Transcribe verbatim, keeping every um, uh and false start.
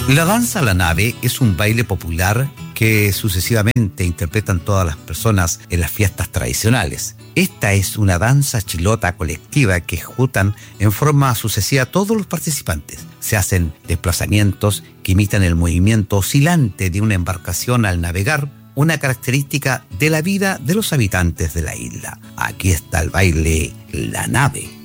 La danza a la nave es un baile popular que sucesivamente interpretan todas las personas en las fiestas tradicionales. Esta es una danza chilota colectiva que ejecutan en forma sucesiva todos los participantes. Se hacen desplazamientos que imitan el movimiento oscilante de una embarcación al navegar, una característica de la vida de los habitantes de la isla. Aquí está el baile La Nave.